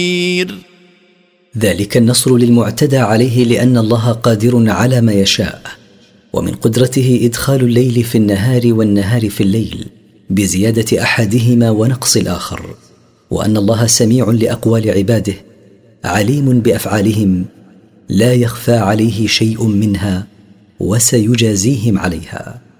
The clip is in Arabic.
ذلك النصر للمعتدى عليه لأن الله قادر على ما يشاء، ومن قدرته إدخال الليل في النهار والنهار في الليل بزيادة أحدهما ونقص الآخر، وأن الله سميع لأقوال عباده عليم بأفعالهم لا يخفى عليه شيء منها وسيجازيهم عليها.